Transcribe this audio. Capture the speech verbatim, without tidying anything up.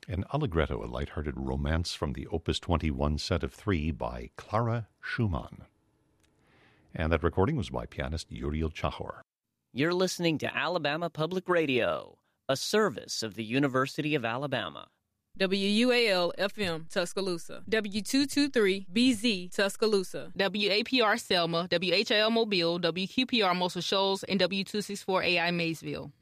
and Allegretto, a lighthearted romance from the Opus twenty-one set of three by Clara Schumann. And that recording was by pianist Uriel Chahor. You're listening to Alabama Public Radio, a service of the University of Alabama. W U A L F M Tuscaloosa, W two twenty-three B Z Tuscaloosa, W A P R Selma, W H I L Mobile, W Q P R Muscle Shoals, and W two sixty-four A I Maysville.